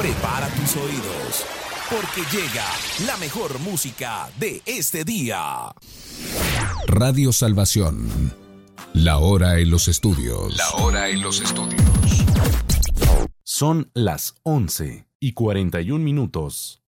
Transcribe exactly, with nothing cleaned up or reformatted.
Prepara tus oídos, porque llega la mejor música de este día. Radio Salvación. La hora en los estudios. La hora en los estudios. Son las once y cuarenta y un minutos.